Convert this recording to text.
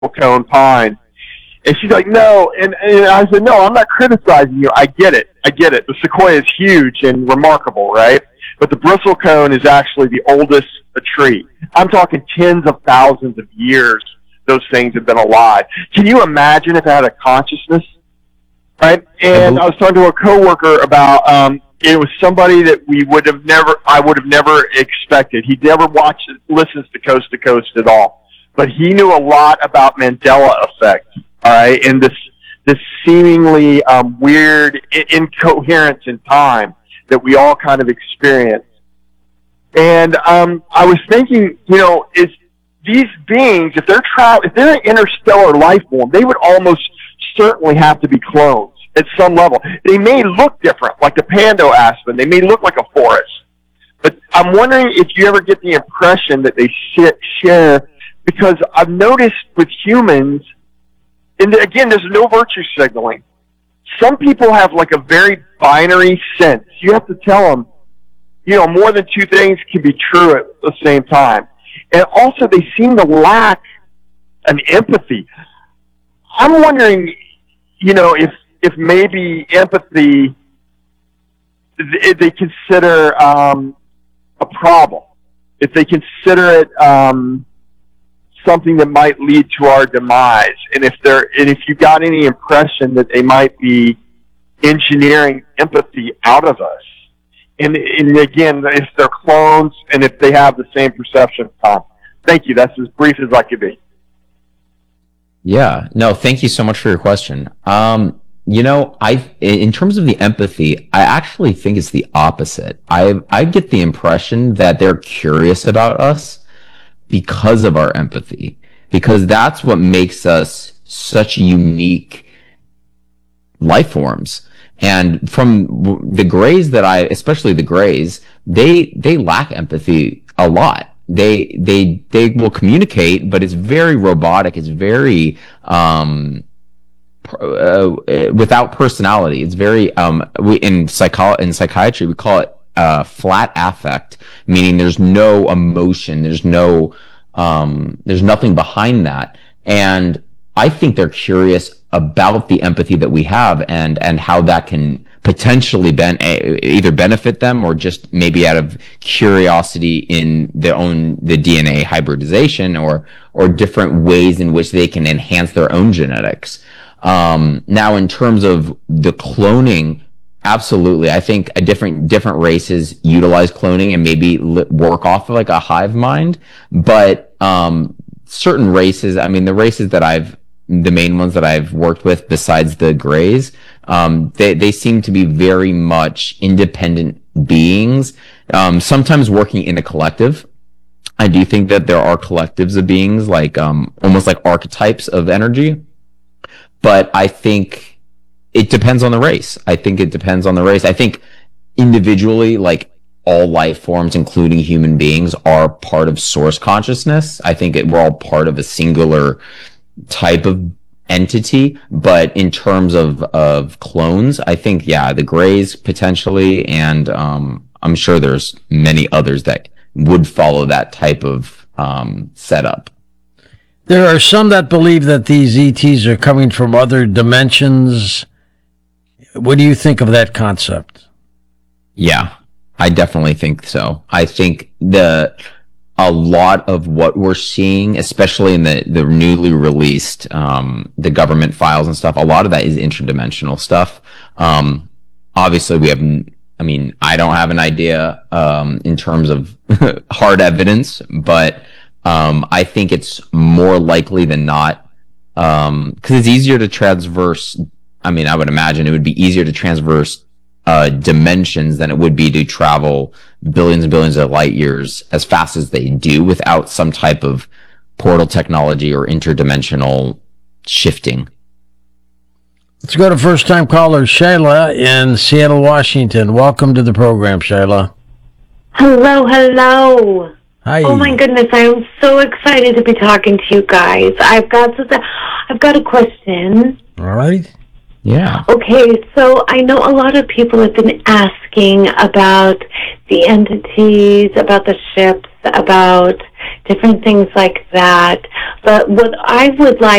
cone pine. And she's like, no. And I said, no, I'm not criticizing you. I get it. The sequoia is huge and remarkable, right? But the bristlecone is actually the oldest tree. I'm talking tens of thousands of years those things have been alive. Can you imagine if it had a consciousness, right? And I was talking to a coworker about it was somebody that I would have never expected. He never listens to Coast at all. But he knew a lot about Mandela effect, all right, and this seemingly weird incoherence in time that we all kind of experience. And I was thinking, is these beings, if they're an interstellar life form, they would almost certainly have to be clones at some level. They may look different, like the Pando aspen. They may look like a forest. But I'm wondering if you ever get the impression that they share, because I've noticed with humans, and again, there's no virtue signaling. Some people have like a very binary sense. You have to tell them, more than two things can be true at the same time. And also, they seem to lack an empathy. I'm wondering, if maybe empathy, they consider a problem. If they consider it something that might lead to our demise, and if you got any impression that they might be engineering empathy out of us, and again, if they're clones and if they have the same perception of time. Thank you. That's as brief as I could be. Yeah. No, thank you so much for your question. In terms of the empathy, I actually think it's the opposite. I get the impression that they're curious about us because of our empathy, because that's what makes us such unique life forms. And from the Greys especially the Greys, they lack empathy a lot. They will communicate, but it's very robotic. It's very, without personality. It's very, in psychiatry, we call it, flat affect, meaning there's no emotion. There's nothing behind that. And I think they're curious about the empathy that we have and how that can potentially either benefit them or just maybe out of curiosity in the DNA hybridization or different ways in which they can enhance their own genetics. Now, in terms of the cloning, absolutely. I think different races utilize cloning and maybe work off of like a hive mind, but certain races, the main ones that I've worked with besides the Greys, they seem to be very much independent beings, sometimes working in a collective. I do think that there are collectives of beings, like almost like archetypes of energy, but I think it depends on the race. I think individually, like all life forms, including human beings, are part of source consciousness. I think we're all part of a singular type of entity, but in terms of clones, I think, the Greys potentially, and I'm sure there's many others that would follow that type of setup. There are some that believe that these ETs are coming from other dimensions. What do you think of that concept? Yeah, I definitely think so. I think a lot of what we're seeing, especially in the newly released the government files and stuff, a lot of that is interdimensional stuff. Obviously, I don't have an idea in terms of hard evidence, but I think it's more likely than not, because it's easier to transverse. I would imagine it would be easier to transverse dimensions than it would be to travel billions and billions of light years as fast as they do without some type of portal technology or interdimensional shifting. Let's go to first-time caller Shayla in Seattle, Washington. Welcome to the program, Shayla. Hello. Hi. Oh my goodness, I am so excited to be talking to you guys. I've got a question. All right. Yeah. Okay, so I know a lot of people have been asking about the entities, about the ships, about different things like that. But what I would like